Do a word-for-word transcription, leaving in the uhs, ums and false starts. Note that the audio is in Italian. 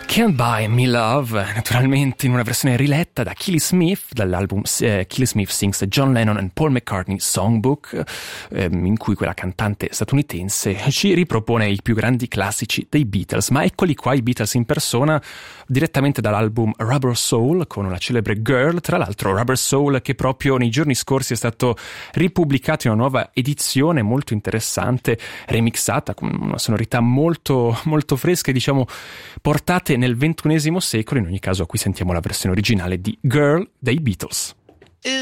Can't Buy Me Love, naturalmente in una versione riletta da Keely Smith dall'album eh, Keely Smith Sings John Lennon and Paul McCartney Songbook, eh, in cui quella cantante statunitense ci ripropone i più grandi classici dei Beatles. Ma eccoli qua i Beatles in persona, direttamente dall'album Rubber Soul con la celebre Girl. Tra l'altro Rubber Soul che proprio nei giorni scorsi è stato ripubblicato in una nuova edizione molto interessante, remixata con una sonorità molto molto fresca e diciamo portate nel ventunesimo secolo. In ogni caso qui sentiamo la versione originale di Girl dei Beatles.